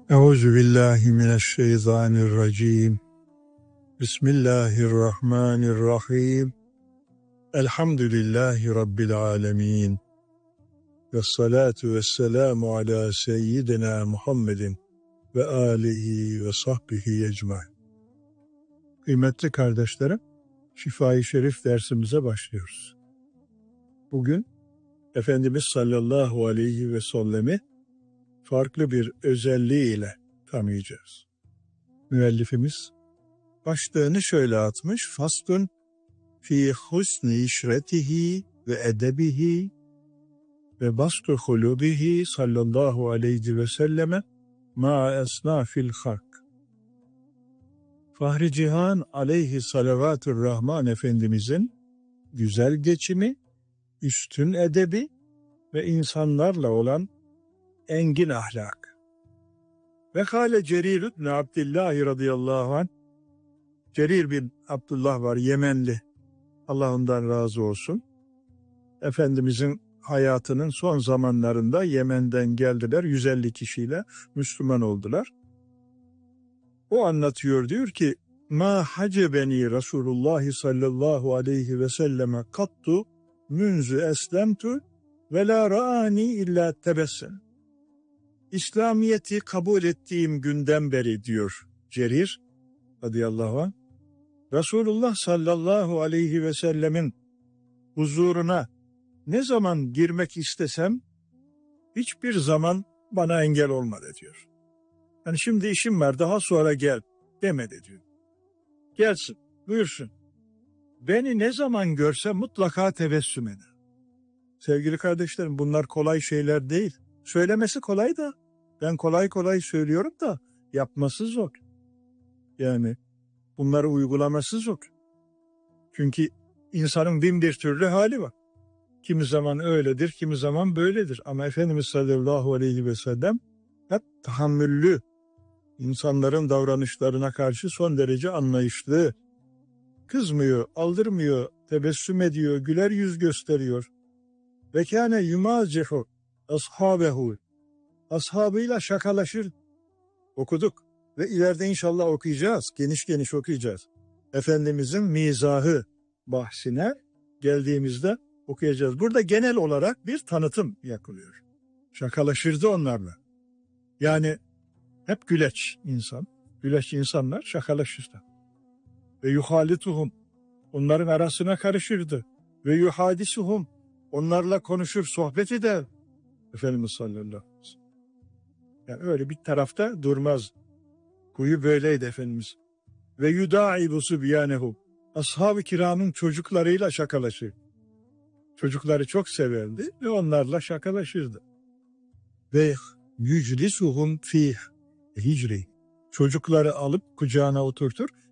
Euzu billahi mineşşeytanirracim. Bismillahirrahmanirrahim. Elhamdülillahi rabbil alamin. Vessalatu vesselamu ala seyyidina Muhammedin ve alihi ve sahbihi ecmaîn. Kıymetli kardeşlerim, Şifa-i Şerif dersimize başlıyoruz. Bugün Efendimiz sallallahu aleyhi ve sellemi farklı bir özelliğiyle tanıyacağız. Müellifimiz başlığını şöyle atmış: Faslun fi husni işretihi ve edebihi ve bastu hulubihi sallallahu aleyhi ve selleme ma esnafil halk. Fahri Cihan aleyhi salavatur rahman Efendimizin güzel geçimi, üstün edebi ve insanlarla olan engin ahlak. Ve kâle Cerir ibn Abdillah radıyallahu anh, Cerir bin Abdullah var, Yemenli, Allah ondan razı olsun. Efendimizin hayatının son zamanlarında Yemen'den geldiler, 150 kişiyle Müslüman oldular. O anlatıyor, diyor ki: Ma hacebeni Resulullah sallallahu aleyhi ve selleme kattu münzü eslemtu ve la ra'ani illa tebessem. İslamiyet'i kabul ettiğim günden beri, diyor Cerir radıyallahu anh, Resulullah sallallahu aleyhi ve sellemin huzuruna ne zaman girmek istesem hiçbir zaman bana engel olmadı, diyor. Yani şimdi işim var, daha sonra gel demedi, diyor. Gelsin, buyursun. Beni ne zaman görse mutlaka tebessüm eder. Sevgili kardeşlerim, bunlar kolay şeyler değil. Söylemesi kolay da, ben kolay kolay söylüyorum da yapması zor. Yani bunları uygulaması zor. Çünkü insanın bin bir türlü hali var. Kimi zaman öyledir, kimi zaman böyledir. Ama Efendimiz sallallahu aleyhi ve sellem hep tahammüllü, insanların davranışlarına karşı son derece anlayışlı. Kızmıyor, aldırmıyor, tebessüm ediyor, güler yüz gösteriyor. Ve kâne yumâcihu ashabehu. Ashabıyla şakalaşır. Okuduk ve ileride inşallah okuyacağız, geniş geniş okuyacağız. Efendimizin mizahı bahsine geldiğimizde okuyacağız. Burada genel olarak bir tanıtım yapılıyor. Şakalaşırdı onlarla. Yani hep güleç insan. Güleç insanlar şakalaşırdı. Ve yuhalituhum, onların arasına karışırdı. Ve yuhadisuhum, onlarla konuşur, sohbet eder. Efendimiz sallallahu aleyhi ve sellem. Yani öyle bir tarafta durmaz. Huyu böyleydi Efendimiz. Ve yudâibu subyanehu, ashab-ı kiramın çocuklarıyla şakalaşır. Çocukları çok severdi ve onlarla şakalaşırdı. Ve yüclisuhum fih hicri, çocukları alıp kucağına oturtur